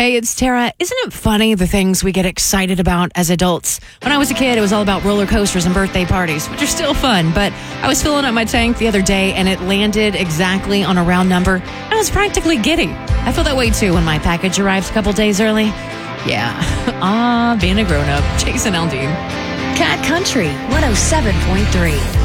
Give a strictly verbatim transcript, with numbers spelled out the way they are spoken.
Hey, it's Tara. Isn't it funny the things we get excited about as adults? When I was a kid, it was all about roller coasters and birthday parties, which are still fun. But I was filling up my tank the other day, and it landed exactly on a round number. I was practically giddy. I feel that way, too, when my package arrives a couple days early. Yeah. Ah, being a grown-up. Jason Aldean. Cat Country one oh seven point three.